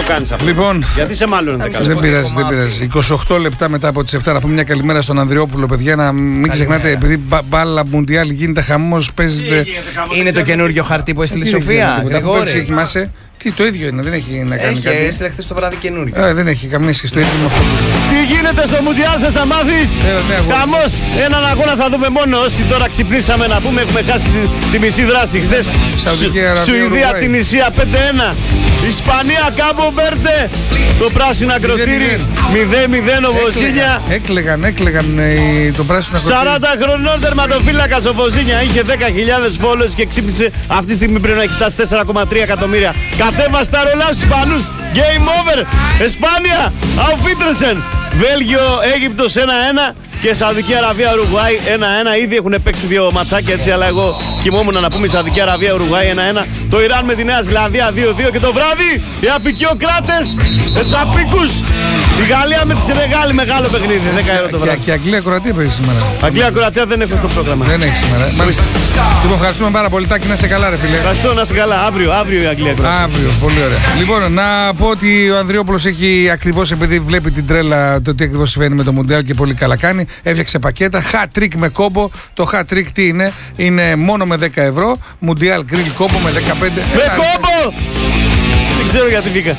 κάνεις αυτό? Λοιπόν, γιατί είσαι μάλλον δεν πειράζει, δεν πειράζει. 28 λεπτά μετά από τις 7 να πούμε μια καλημέρα στον Ανδριόπουλο, παιδιά. Να μην ξεχνάτε, επειδή μπάλα Μουντιάλ γίνεται χαμός, παίζετε. Είναι το καινούριο χαρτί που έστειλε η Σοφία. Γρηγόρη. Τι το ίδιο είναι, δεν έχει να κάνει κάτι. Έστειλε χθες το βράδυ καινούριο. Δεν έχει καμία σχέση, το ίδιο με αυτό. Τι γίνεται στο Μουντιάλ, θες να μάθεις? Χαμός, έναν αγώνα θα δούμε μόνο όσοι τώρα ξυπνήσαμε να πούμε. Έχουμε χάσει τη μισή δράση χθες. Σουηδία, Τινησία 5-1. Ισπανία, Κάμπο Βέρντε. Το πράσινο ακροτήρι 0-0 ο Βοζίνια. Έκλεγαν το πράσινο 40 ακροτήρι. χρονών τερματοφύλακας ο Βοζίνια. Είχε 10.000 followers και ξύπνησε. Αυτή τη στιγμή πρέπει να έχει φτάσει 4,3 εκατομμύρια. Κατέβασε τα ρολά στους Ισπανούς. Game over. Εσπάνια. Auf Wiedersehen. Βέλγιο, Αίγυπτος 1-1. Και Σαουδική Αραβία, Ουρουγουάη 1-1. Ήδη έχουν παίξει δύο ματσάκια έτσι, αλλά εγώ κοιμόμουν να πούμε Σαουδική Αραβία, Ουρουγουάη 1-1. Το Ιράν με τη Νέα Ζηλανδία 2-2. Και το βράδυ οι απικιοκράτες, τους απίκους. Η Γαλλία με τη Σενεγάλη, μεγάλο παιχνίδι. 10 ώρα το βράδυ. Και Αγγλία-Κροατία παίζει σήμερα. Αγγλία-Κροατία δεν έχω στο πρόγραμμα. Δεν έχει σήμερα. Μάλιστα. Λοιπόν, ευχαριστούμε πάρα πολύ. Τάκη, να είσαι καλά, ρε φίλε. Ευχαριστώ, να είσαι καλά. Αύριο η Αγγλία-Κροατία. Αύριο, πολύ ωραία. Λοιπόν, να πω ότι ο Ανδριόπουλος έχει ακριβώς, επειδή βλέπει την τρέλα το τι ακριβώς συμβαίνει με το Μουντιάλ και πολύ καλά κάνει, έφτιαξε πακέτα. Hat trick με κόμπο. Το hat trick τι είναι? Είναι μόνο με 10 ευρώ. Μουντιάλ grill κόμπο με 15. Με κόμπο! Δεν ξέρω γιατί βγήκα.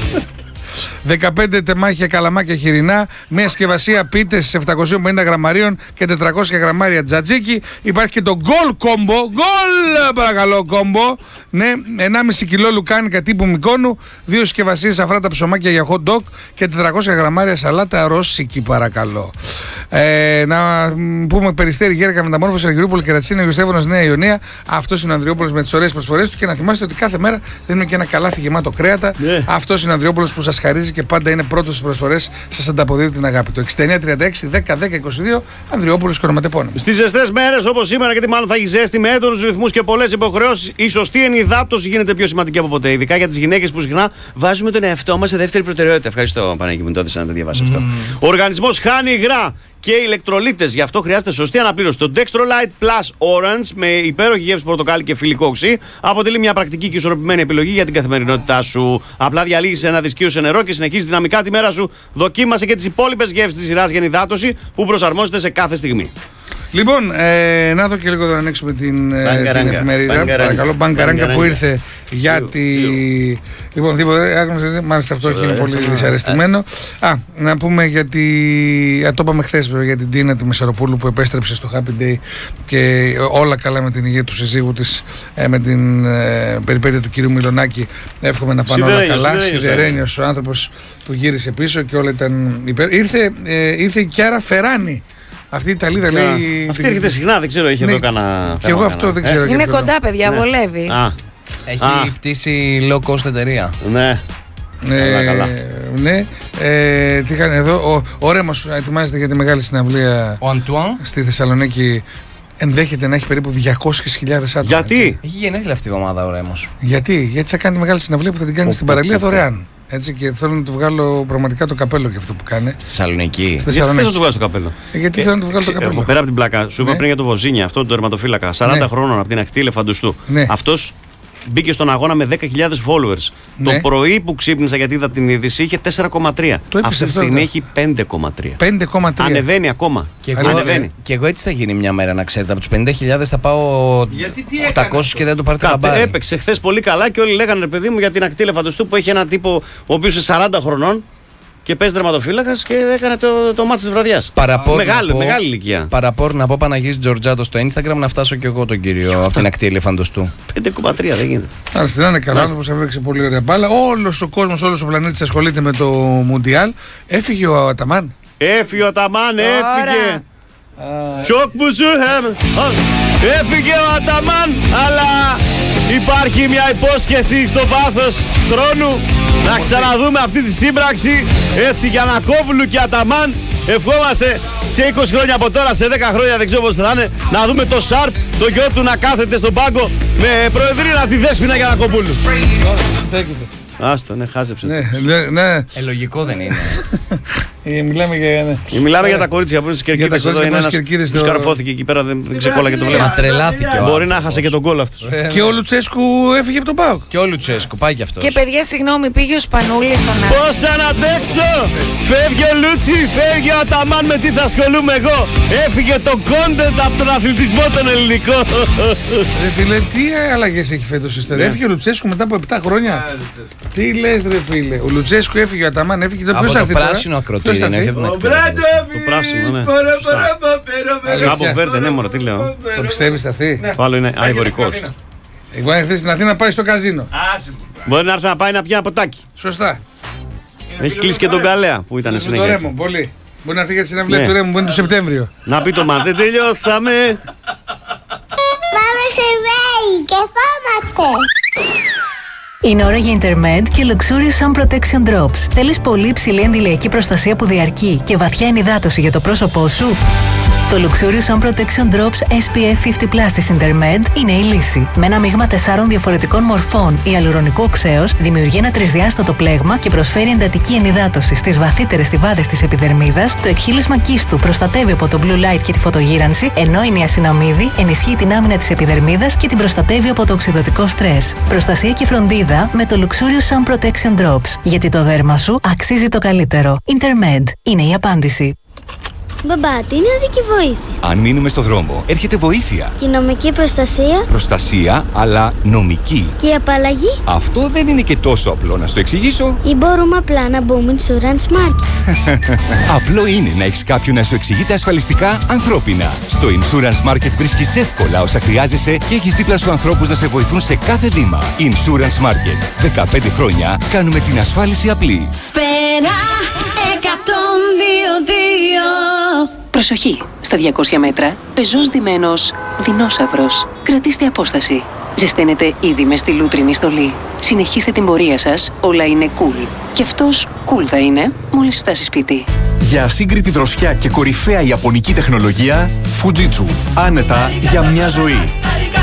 15 τεμάχια καλαμάκια χοιρινά, μια συσκευασία πίτες 750 γραμμαρίων και 400 γραμμάρια τζατζίκι. Υπάρχει και το γκολ κόμπο. Γκολ, παρακαλώ, κόμπο. Ναι, 1,5 κιλό λουκάνικα τύπου Μικόνου, 2 συσκευασίες αφράτα ψωμάκια για hot dog και 400 γραμμάρια σαλάτα ρώσικη, παρακαλώ. Να πούμε Περιστέρι, Γέρακα, Μεταμόρφωση, Αργυρούπολη, Κερατσίνη, Αγιοστέφανος, Νέα Ιωνία. Αυτός είναι ο Ανδριόπουλος με τις ωραίες προσφορές του. Και να θυμάστε ότι κάθε μέρα δίνουμε και ένα καλάθι γεμάτο κρέατα. Αυτός είναι ο Ανδριόπουλος που σας χαρίζει και πάντα είναι πρώτος στις προσφορές, σας ανταποδίδει την αγάπη του. 6936 10 10 22 Ανδριόπουλος και ονοματεπώνυμο. Στις ζεστές μέρες όπως σήμερα, γιατί μάλλον θα έχει ζέστη με έντονους ρυθμούς και πολλές υποχρεώσεις, η σωστή ενυδάτωση γίνεται πιο σημαντική από ποτέ. Ειδικά για τις γυναίκες που συχνά βάζουμε τον εαυτό μας σε δεύτερη προτεραιότητα. Ευχαριστώ, Παναγική, μου το έδωσα να το διαβάσει αυτό. Ο οργανισμός χάνει υγρά και ηλεκτρολίτες, γι' αυτό χρειάζεται σωστή αναπλήρωση. Το Dextrolite Plus Orange με υπέροχη γεύση πορτοκάλι και φιλικό οξύ αποτελεί μια πρακτική και ισορροπημένη επιλογή για την καθημερινότητά σου. Απλά διαλύγεις ένα δυσκείο σε νερό και συνεχίζεις δυναμικά τη μέρα σου. Δοκίμασε και τις υπόλοιπες γεύσεις της σειράς για ενυδάτωση που προσαρμόζεται σε κάθε στιγμή. Λοιπόν, να δω και λίγο να ανοίξουμε την εφημερίδα. Παρακαλώ, Μπανκαράγκα που ήρθε για τη. Λοιπόν, μάλιστα αυτό είναι πολύ δυσαρεστημένο. Να πούμε γιατί. Το είπαμε χθες για την Τίνα τη Μεσαροπούλου που επέστρεψε στο Happy Day και όλα καλά με την υγεία του συζύγου της, με την περιπέτεια του κυρίου Μιλονάκη. Εύχομαι να πάνε όλα καλά. Σιδερένιος ο άνθρωπος που γύρισε πίσω και όλα ήταν υπέρ. Ήρθε η Κιάρα Φεράνη. Αυτή η Ιταλίδα λέει. Αυτή έρχεται συχνά, δεν ξέρω, έχει εδώ κανένα. Και εγώ αυτό δεν ξέρω. Είναι κοντά, παιδιά, βολεύει. Έχει πτήσει low cost εταιρεία. Ναι. Καλά. Ναι. Τι κάνει εδώ. Ο Ρέμος ετοιμάζεται για τη μεγάλη συναυλία στη Θεσσαλονίκη. Ενδέχεται να έχει περίπου 200.000 άτομα. Γιατί? Έχει γενέθλια αυτή η εβδομάδα ο Ρέμος. Γιατί θα κάνει τη μεγάλη συναυλία που θα την κάνει στην παραλία δωρεάν. Έτσι, και θέλω να του βγάλω πραγματικά το καπέλο για αυτό που κάνει. Στη Θεσσαλονίκη. Γιατί θες να του βγάλω το καπέλο? Γιατί θέλω να του βγάλω το καπέλο. Πέρα από την πλάκα, σου είπα πριν για το Βοζίνια, αυτό το τερματοφύλακα. 40 χρόνων από την ακτή ελεφαντοστού. Αυτός μπήκε στον αγώνα με 10.000 followers. Το πρωί που ξύπνησα, γιατί είδα την είδηση, είχε 4,3. Αυτή τη στιγμή έχει 5,3. Ανεβαίνει ακόμα. Και εγώ έτσι θα γίνει μια μέρα, να ξέρετε. Από τους 50.000 θα πάω 800 και δεν το πάρετε χαμπάρι. Έπαιξε χθες πολύ καλά και όλοι λέγανε, ρε παιδί μου, για την ακτή ελεφαντοστού που έχει ένα τύπο ο οποίος είναι 40 χρονών. Και παίζει τερματοφύλακας και έκανε το μάτς της βραδιάς. Μεγάλη ηλικία. Παραπόρ να πω Παναγής Τζορτζάτο στο Instagram να φτάσω κι εγώ τον κύριο από την ακτή ελεφαντοστού. 5,3 δεν γίνεται. Άρχισε να είναι καλά, άνθρωπος έπαιξε πολύ ωραία μπάλα. Όλος ο κόσμος, όλος ο πλανήτης ασχολείται με το Μουντιάλ. Έφυγε ο Αταμάν. Έφυγε. Σοκ που σου έφυγε ο Αταμάν, αλλά υπάρχει μια υπόσχεση στο βάθος χρόνου να ξαναδούμε αυτή τη σύμπραξη. Έτσι, για Γιαννακόπουλου και Αταμάν ευχόμαστε σε 20 χρόνια από τώρα, σε 10 χρόνια δεν ξέρω πώς θα είναι, να δούμε το Σάρπ, το γιο του να κάθεται στον πάγκο με προεδρία τη Δέσποινα Γιαννακοπούλου. Άστο, ναι, χάζεψε. Ναι. Λογικό δεν είναι. Μιλάμε για τα κορίτσια που είναι στις κερκίδες. Εδώ είναι ένας που σκαρφώθηκε εκεί πέρα, δεν ξεκόλαγε το βλέμμα. Μα τρελάθηκε. Μπορεί να χάσε και τον γκολ αυτός. Και ο Λουτσέσκου έφυγε από τον ΠΑΟΚ. Και ο Λουτσέσκου, πάει κι αυτός. Και παιδιά, συγγνώμη, πήγε ο Σπανούλης στον Άρη. Πώς να αντέξω! Φεύγει ο Λούτσι, φεύγει ο Αταμάν, με τι θα ασχολούμαι εγώ. Έφυγε το content από τον αθλητισμό τον ελληνικό. Ρε φίλε, τι αλλαγές έχει φέτος η ιστορία. Έφυγε ο Λουτσέσκου μετά από 7 χρόνια. Τι λες ρε φίλε. Ο Λουτσέσκου έφυγε, ο Αταμάν έφυγε. Από το πράσινο ακροτήρι είναι, όχι από την εκπαίδευση. Το πράσινο, ναι. Κάπου Βέρντε, ναι, μωρέ, τι λέω. Το πιστεύεις θα έρθει? Το άλλο είναι Αϊβορικός. Εγώ αν έρθει στην Αθήνα να πάει στο καζίνο. Μπορεί να έρθει να πάει να πιάνει ποτάκι. Σωστά. Έχει κλείσει και τον Καλέα που ήταν Στο συνέχεια. Ρέμο, πολύ. Μπορεί να έρθει για τη συναυλία του Ρέμου που είναι το Σεπτέμβριο. Να πει το μα, δεν τελειώσαμε. Πάμε σε βέη και φάμαστε. Είναι ώρα για Intermed και Luxurious Sun Protection Drops. Θέλεις πολύ υψηλή αντιλιακή προστασία που διαρκεί και βαθιά ενυδάτωση για το πρόσωπό σου? Το Luxurious Sun Protection Drops SPF 50+ της Intermed είναι η λύση. Με ένα μείγμα 4 διαφορετικών μορφών, η αλουρονικό οξέως δημιουργεί ένα τρισδιάστατο πλέγμα και προσφέρει εντατική ενυδάτωση στις βαθύτερες στιβάδες της επιδερμίδας. Το εκχύλισμα κίστου προστατεύει από το blue light και τη φωτογύρανση, ενώ η νιασιναμίδη ενισχύει την άμυνα της επιδερμίδας και την προστατεύει από το οξυδωτικό στρες. Προστασία και φροντίδα με το Luxurious Sun Protection Drops. Γιατί το δέρμα σου αξίζει το καλύτερο. Intermed είναι η απάντηση. Μπαμπά, τι είναι οδική βοήθεια? Αν μείνουμε στο δρόμο, έρχεται βοήθεια. Και η νομική προστασία? Προστασία, αλλά νομική. Και η απαλλαγή? Αυτό δεν είναι και τόσο απλό να στο εξηγήσω. Ή μπορούμε απλά να μπούμε Insurance Market? Απλό είναι να έχεις κάποιον να σου εξηγείται ασφαλιστικά ανθρώπινα. Στο Insurance Market βρίσκεις εύκολα όσα χρειάζεσαι και έχεις δίπλα σου ανθρώπους να σε βοηθούν σε κάθε βήμα. Insurance Market. 15 χρόνια κάνουμε την ασφάλιση απλή. Σφαίρα 102,2. Προσοχή! Στα 200 μέτρα, πεζός ντυμένος δεινόσαυρος. Κρατήστε απόσταση. Ζεσταίνετε ήδη μες στη λούτρινη στολή. Συνεχίστε την πορεία σας, όλα είναι cool. Και αυτός cool θα είναι μόλις φτάσει σπίτι. Για ασύγκριτη δροσιά και κορυφαία ιαπωνική τεχνολογία, Fujitsu. Άνετα για μια ζωή.